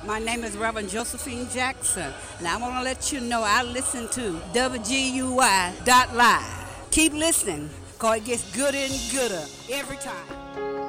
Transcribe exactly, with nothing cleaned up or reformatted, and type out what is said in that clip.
My name is Reverend Josephine Jackson, and I want to let you know I listen to W G U Y dot live. Keep listening, because it gets gooder and gooder every time.